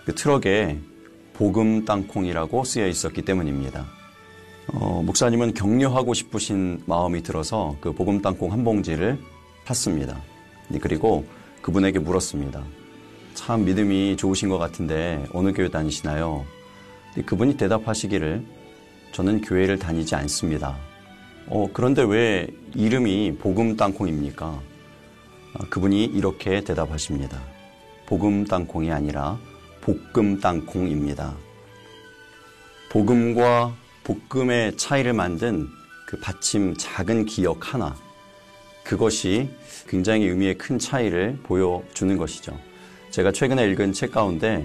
그 트럭에 복음 땅콩이라고 쓰여 있었기 때문입니다. 목사님은 격려하고 싶으신 마음이 들어서 그 복음 땅콩 한 봉지를 샀습니다. 그리고 그분에게 물었습니다. 참 믿음이 좋으신 것 같은데 어느 교회 다니시나요? 그분이 대답하시기를 저는 교회를 다니지 않습니다. 그런데 왜 이름이 복음 땅콩입니까? 그분이 이렇게 대답하십니다. 복음 땅콩이 아니라 볶음 땅콩입니다. 복음과 볶음의 차이를 만든 그 받침 작은 기역 하나, 그것이 굉장히 의미의 큰 차이를 보여주는 것이죠. 제가 최근에 읽은 책 가운데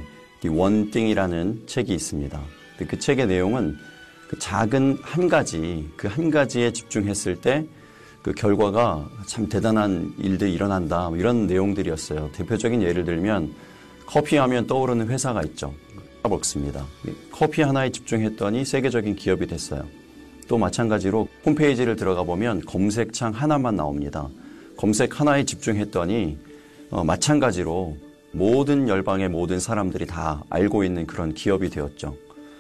원띵이라는 책이 있습니다. 그 책의 내용은 그 작은 한 가지, 그 한 가지에 집중했을 때 그 결과가 참 대단한 일들이 일어난다, 이런 내용들이었어요. 대표적인 예를 들면 커피하면 떠오르는 회사가 있죠. 스타벅스입니다. 커피 하나에 집중했더니 세계적인 기업이 됐어요. 또 마찬가지로 홈페이지를 들어가 보면 검색창 하나만 나옵니다. 검색 하나에 집중했더니 마찬가지로 모든 열방의 모든 사람들이 다 알고 있는 그런 기업이 되었죠.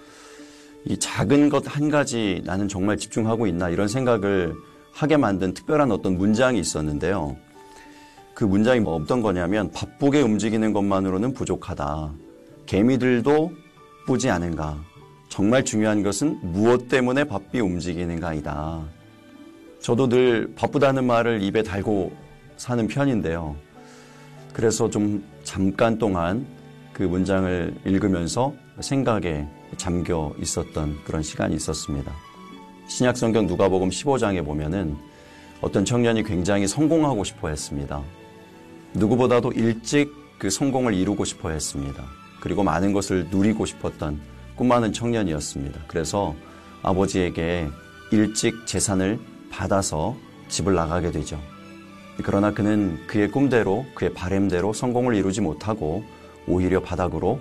이 작은 것 한 가지 나는 정말 집중하고 있나, 이런 생각을 하게 만든 특별한 어떤 문장이 있었는데요. 그 문장이 어떤 거냐면 바쁘게 움직이는 것만으로는 부족하다. 개미들도 바쁘지 않은가. 정말 중요한 것은 무엇 때문에 바삐 움직이는가이다. 저도 늘 바쁘다는 말을 입에 달고 사는 편인데요. 그래서 좀 잠깐 동안 그 문장을 읽으면서 생각에 잠겨 있었던 그런 시간이 있었습니다. 신약성경 누가복음 15장에 보면은 어떤 청년이 굉장히 성공하고 싶어 했습니다. 누구보다도 일찍 그 성공을 이루고 싶어 했습니다. 그리고 많은 것을 누리고 싶었던 꿈 많은 청년이었습니다. 그래서 아버지에게 일찍 재산을 받아서 집을 나가게 되죠. 그러나 그는 그의 꿈대로, 그의 바램대로 성공을 이루지 못하고 오히려 바닥으로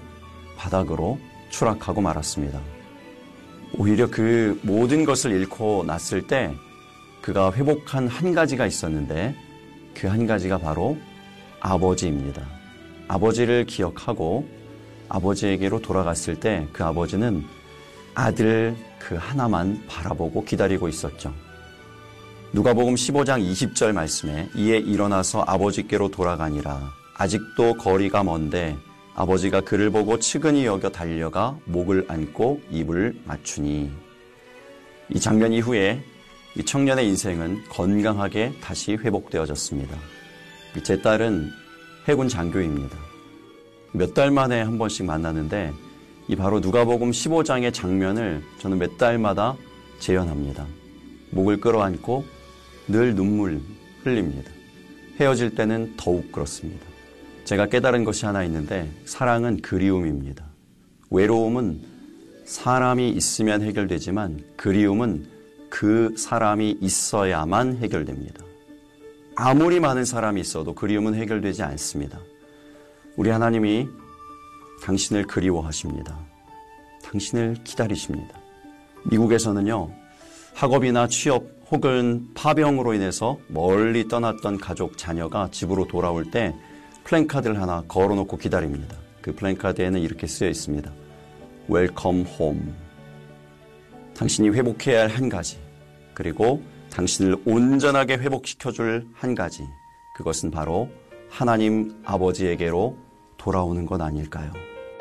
추락하고 말았습니다. 오히려 그 모든 것을 잃고 났을 때 그가 회복한 한 가지가 있었는데 그 한 가지가 바로 아버지입니다. 아버지를 기억하고 아버지에게로 돌아갔을 때 그 아버지는 아들 그 하나만 바라보고 기다리고 있었죠. 누가복음 15장 20절 말씀에 이에 일어나서 아버지께로 돌아가니라. 아직도 거리가 먼데 아버지가 그를 보고 측은히 여겨 달려가 목을 안고 입을 맞추니. 이 장면 이후에 이 청년의 인생은 건강하게 다시 회복되어졌습니다. 제 딸은 해군 장교입니다. 몇 달 만에 한 번씩 만나는데 이 바로 누가복음 15장의 장면을 저는 몇 달마다 재현합니다. 목을 끌어안고 늘 눈물 흘립니다. 헤어질 때는 더욱 그렇습니다. 제가 깨달은 것이 하나 있는데 사랑은 그리움입니다. 외로움은 사람이 있으면 해결되지만 그리움은 그 사람이 있어야만 해결됩니다. 아무리 많은 사람이 있어도 그리움은 해결되지 않습니다. 우리 하나님이 당신을 그리워하십니다. 당신을 기다리십니다. 미국에서는요, 학업이나 취업 혹은 파병으로 인해서 멀리 떠났던 가족 자녀가 집으로 돌아올 때 플랜카드를 하나 걸어놓고 기다립니다. 그 플랜카드에는 이렇게 쓰여 있습니다. Welcome home. 당신이 회복해야 할 한 가지, 그리고 당신을 온전하게 회복시켜줄 한 가지, 그것은 바로 하나님 아버지에게로 돌아오는 것 아닐까요?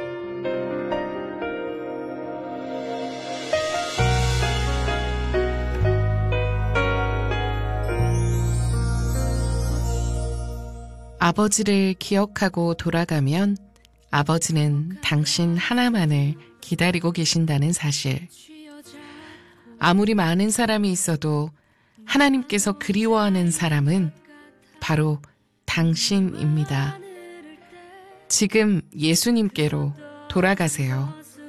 아버지를 기억하고 돌아가면 아버지는 당신 하나만을 기다리고 계신다는 사실. 아무리 많은 사람이 있어도 하나님께서 그리워하는 사람은 바로 당신입니다. 지금 예수님께로 돌아가세요.